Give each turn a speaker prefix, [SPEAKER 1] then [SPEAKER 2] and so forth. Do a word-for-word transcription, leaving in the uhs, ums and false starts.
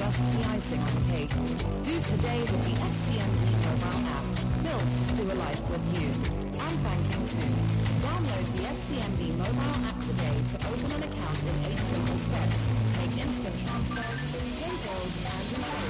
[SPEAKER 1] just the icing on the cake. Do today with the F C M B mobile app, built to do a life with you. And banking too. Download the F C M B mobile app today to open an account in eight simple steps. Make instant transfers, pay bills, and